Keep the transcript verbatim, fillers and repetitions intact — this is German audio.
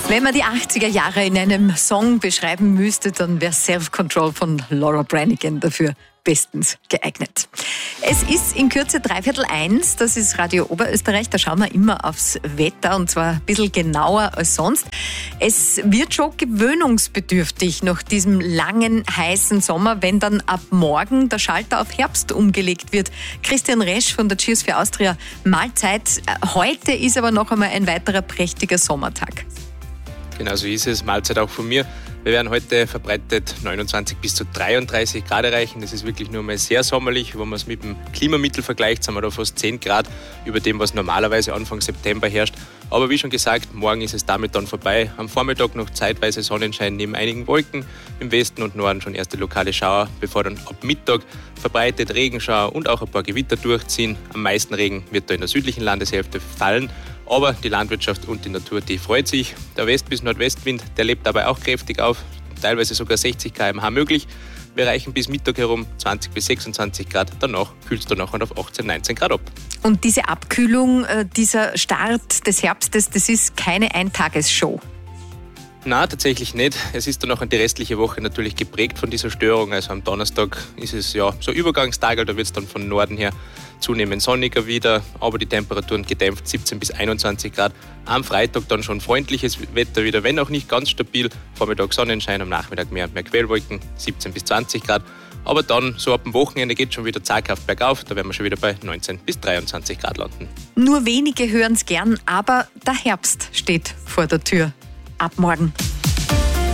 Wenn man die achtziger Jahre in einem Song beschreiben müsste, dann wäre Self-Control von Laura Branigan dafür bestens geeignet. Es ist in Kürze dreiviertel eins, das ist Radio Oberösterreich, da schauen wir immer aufs Wetter und zwar ein bisschen genauer als sonst. Es wird schon gewöhnungsbedürftig nach diesem langen, heißen Sommer, wenn dann ab morgen der Schalter auf Herbst umgelegt wird. Christian Resch von der Cheers für Austria, Mahlzeit. Heute ist aber noch einmal ein weiterer prächtiger Sommertag. Genau so ist es, Mahlzeit auch von mir. Wir werden heute verbreitet neunundzwanzig bis zu dreiunddreißig Grad erreichen. Das ist wirklich nur mal sehr sommerlich. Wenn man es mit dem Klimamittel vergleicht, sind wir da fast zehn Grad über dem, was normalerweise Anfang September herrscht. Aber wie schon gesagt, morgen ist es damit dann vorbei. Am Vormittag noch zeitweise Sonnenschein neben einigen Wolken. Im Westen und Norden schon erste lokale Schauer, bevor dann ab Mittag verbreitet Regenschauer und auch ein paar Gewitter durchziehen. Am meisten Regen wird da in der südlichen Landeshälfte fallen. Aber die Landwirtschaft und die Natur, die freut sich. Der West- bis Nordwestwind, der lebt dabei auch kräftig auf, teilweise sogar sechzig Kilometer pro Stunde möglich. Wir erreichen bis Mittag herum zwanzig bis sechsundzwanzig Grad. Danach kühlt es dann noch auf achtzehn, neunzehn Grad ab. Und diese Abkühlung, dieser Start des Herbstes, das ist keine Eintagesshow. Nein, tatsächlich nicht. Es ist dann auch die restliche Woche natürlich geprägt von dieser Störung. Also am Donnerstag ist es ja so Übergangstag, da wird es dann von Norden her zunehmend sonniger wieder, aber die Temperaturen gedämpft siebzehn bis einundzwanzig Grad. Am Freitag dann schon freundliches Wetter wieder, wenn auch nicht ganz stabil. Vormittag Sonnenschein, am Nachmittag mehr und mehr Quellwolken, siebzehn bis zwanzig Grad. Aber dann, so ab dem Wochenende, geht es schon wieder zaghaft bergauf. Da werden wir schon wieder bei neunzehn bis dreiundzwanzig Grad landen. Nur wenige hören es gern, aber der Herbst steht vor der Tür. Ab morgen.